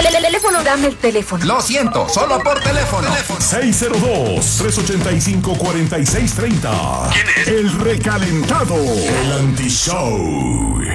teléfono, dame el teléfono. Lo siento, solo por teléfono. 602-385-4630. ¿Quién es? El recalentado. El anti-show.